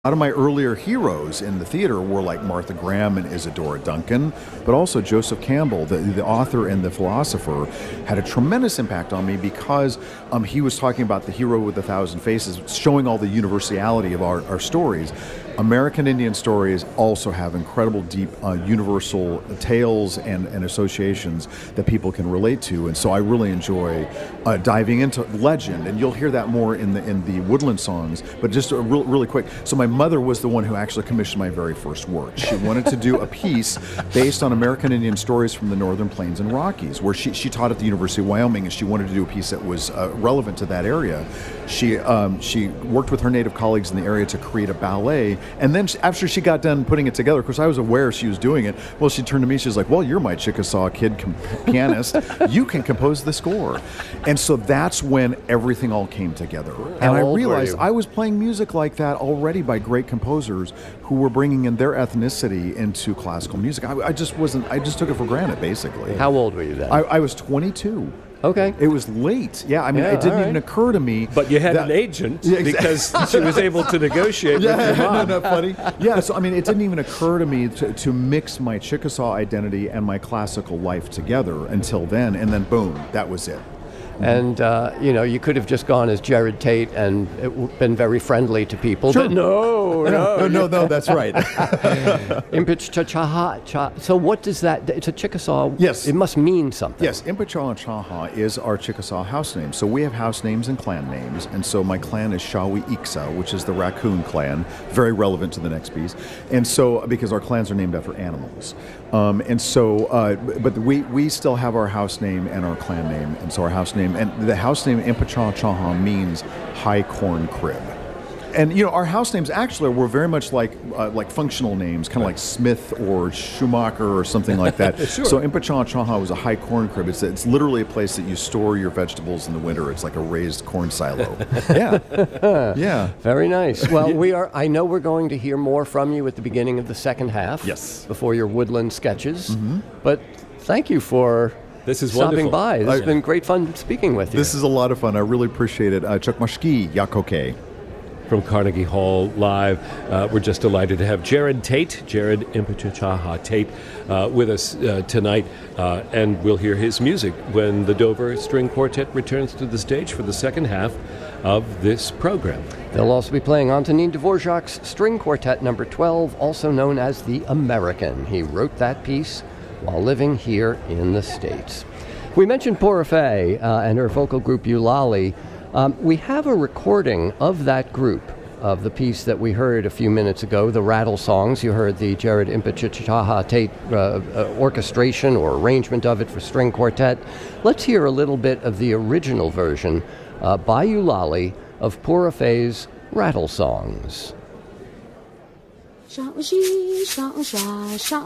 A lot of my earlier heroes in the theater were like Martha Graham and Isadora Duncan, but also Joseph Campbell, the author and the philosopher, had a tremendous impact on me because he was talking about the hero with 1,000 faces, showing all the universality of our stories. American Indian stories also have incredible, deep, universal tales and associations that people can relate to, and so I really enjoy diving into legend, and you'll hear that more in the Woodland songs. But just really quick, so my mother was the one who actually commissioned my very first work. She wanted to do a piece based on American Indian stories from the Northern Plains and Rockies, where she taught at the University of Wyoming, and she wanted to do a piece that was relevant to that area. She worked with her Native colleagues in the area to create a ballet. And then after she got done putting it together, of course I was aware she was doing it, well, she turned to me, she was like, well, you're my Chickasaw kid pianist. You can compose the score. And so that's when everything all came together. And I realized I was playing music like that already by great composers who were bringing in their ethnicity into classical music. I just took it for granted, basically. How old were you then? I was 22. Okay. It was late. Yeah, I mean, it didn't even occur to me. But you had an agent because she was able to negotiate with your mom. No, funny. Yeah, so I mean, it didn't even occur to me to mix my Chickasaw identity and my classical life together until then, and then boom, that was it. And, you could have just gone as Jared Tate and been very friendly to people. Sure. But no, that's right. Impichachaha. So what does that, it's a Chickasaw. Yes. It must mean something. Yes, Impichachaha is our Chickasaw house name. So we have house names and clan names. And so my clan is Shawi Iksa, which is the raccoon clan, very relevant to the next piece. And so, because our clans are named after animals. But we still have our house name and our clan name. And so our house name, and the house name Impichachaha means high corn crib. And our house names actually were very much like functional names, kind of like Smith or Schumacher or something like that. Sure. So Impichachaha was a high corn crib. It's literally a place that you store your vegetables in the winter. It's like a raised corn silo. Yeah. Very nice. Well, I know we're going to hear more from you at the beginning of the second half. Yes. Before your Woodland sketches. Mm-hmm. But thank you for stopping by. This has been great fun speaking with you. This is a lot of fun. I really appreciate it. Chukmashki Yakoke. From Carnegie Hall Live, we're just delighted to have Jared Impichachaha Tate, with us tonight, and we'll hear his music when the Dover String Quartet returns to the stage for the second half of this program. They'll also be playing Antonin Dvorak's String Quartet No. 12, also known as the American. He wrote that piece while living here in the States. We mentioned Pura Fé and her vocal group Eulalie. We have a recording of that group, of the piece that we heard a few minutes ago, the Rattle Songs. You heard the Jared Impichachaha Tate orchestration or arrangement of it for string quartet. Let's hear a little bit of the original version by Eulalie of Pura Fé's Rattle Songs.